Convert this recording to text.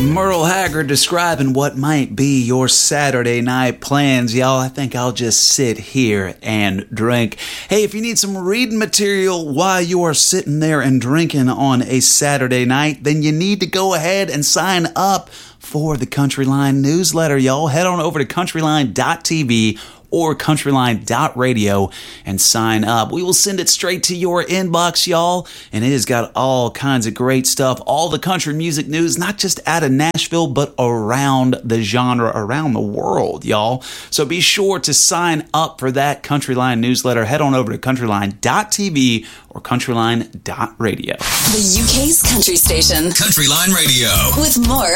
Merle Haggard describing what might be your Saturday night plans, y'all. I think I'll just sit here and drink. Hey, if you need some reading material while you are sitting there and drinking on a Saturday night, then you need to go ahead and sign up for the Countryline newsletter, y'all. Head on over to countryline.tv or countryline.radio and sign up. We will send it straight to your inbox, y'all, and it has got all kinds of great stuff, all the country music news, not just out of Nashville, but around the genre, around the world, y'all. So be sure to sign up for that Countryline newsletter. Head on over to countryline.tv or countryline.radio. The UK's country station. Countryline Radio. With more